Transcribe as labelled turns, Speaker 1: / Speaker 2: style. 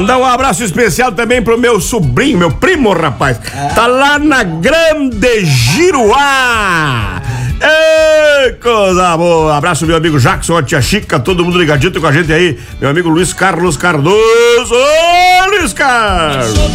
Speaker 1: Mandar um abraço especial também pro meu sobrinho, meu primo, rapaz. Tá lá na Grande Giruá. Ei, coisa boa. Abraço, meu amigo Jackson, a tia Chica, todo mundo ligadito com a gente aí. Meu amigo Luiz Carlos Cardoso. Ô, Luiz Carlos!